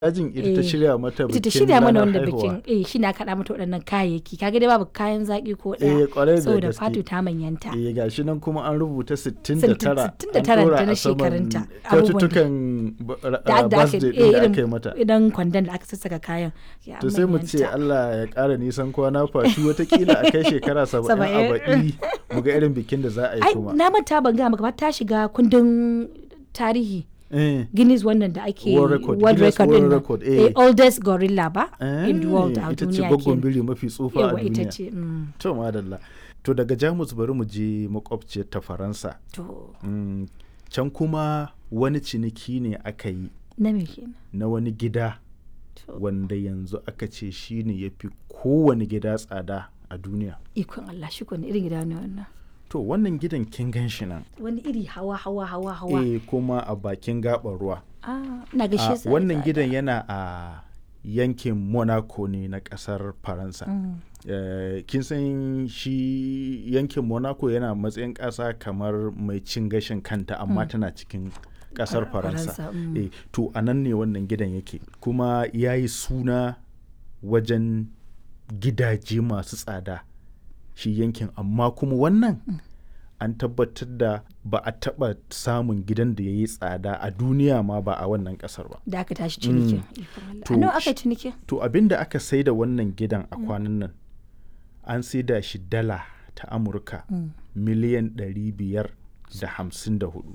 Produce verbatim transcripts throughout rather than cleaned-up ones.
Dajin ita ta shirya mata ita ta bikin shirya mana ranar wanda haihuwa. bikin eh shi na kaɗa mata waɗannan kayayyaki kaga dai babu kayan zaƙi ko Eh, ɗaya ƙwarai da saboda gaske. Fatu ta manyanta. Eh, gashi nan kuma an rubuta sittin da tara sittin da an tara ɗora ta na a saman shekarunta, abubuwan da- kyaututtukan ba- da ra- da aka birthday eh, ɗin da irin aka yi mata. idan kwandon da aka sassaka kayan ya To sai mu ce manyanta. Allah ya ƙara nisan kwana Fatu watakila a kai shekara saba'in a Saba'in. baɗi mu ga irin bikin da za a yi ai kuma. na manta ban ga maka ba ta shiga kundin tarihi Eh, Guinness wannan da ake World record, world Guinness record World din nan. record, eh. Eh, oldest gorilla ba eh, in the world a ita ce duniya gwaggon kenan. biri mafi tsufa a Yawa ita duniya. ce mm, To madalla. To daga Jamus bari mu je makwabciyar ta Faransa. to Mm, can kuma wani ciniki ne aka yi na me kenan na wani gida to wanda yanzu aka ce shi ne ya fi kowane gida tsada a duniya. ikon Allah shi ko ne irin gida ne wannan To wannan gidan kin gan shi nan. wani iri hawa hawa hawa hawa Eh, kuma a bakin gaɓar ruwa. ah ina ga A, shi yasa wannan tsada. gidan yana a yankin Monaco ne na ƙasar Faransa. Mm, Eh, kin san shi yankin Monaco yana matsayin ƙasa kamar mai cin gashin kanta amma tana cikin ƙasar Far- Faransa. Faransa, mm. Eh, to a nan ne wannan gidan yake kuma ya yi suna wajen gidaje masu tsada shi yankin amma kuma wannan an tabbatar da ba a taɓa samun gidan da ya yi tsada a duniya ma ba a wannan ƙasar ba. da aka tashi cinikin ikon Allah To, a nawa aka shi- cinikin To abin da aka sai da wannan gidan a kwanan nan an sai da shi dala ta Amurka miliyan ɗari biyar da hamsin da hudu.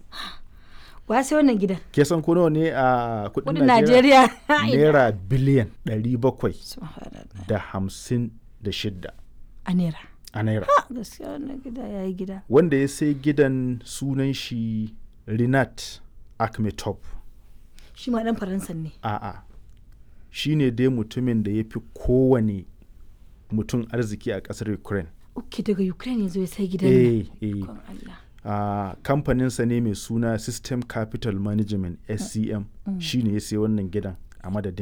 wa sai wannan gidan Ke san ko nawa ne a kudin kudin Najeriya? Najeriya Naira biliyan ɗari bakwai Subhanallah. da hamsin da shidda a naira a naira. Ah, gaskiya wannan gida yayi gida Wanda ya sai gidan sunan shi Rinat Akhmetov. shi ma dan faransa ne A'a, shi ne dai mutumin da ya fi kowane mutum arziki a ƙasar Ukraine. uke daga Ukraine yanzu ya sai gidan nan Eh, eh. ikon Allah a kamfaninsa ne mai suna System Capital Management S C M shi ne ya sai wannan gidan a madadin